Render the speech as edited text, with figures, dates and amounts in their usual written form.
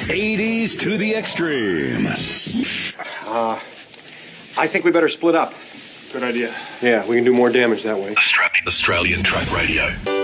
80s to the extreme. I think we better split up. Good idea. Yeah, we can do more damage that way. Australian Truck Radio.